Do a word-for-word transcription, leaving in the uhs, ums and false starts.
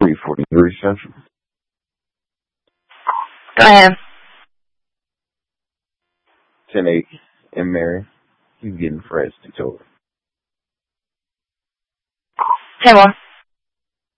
three forty-three Central. I am. ten eight. And Mary, you getting fresh to talk. Hey, Mom.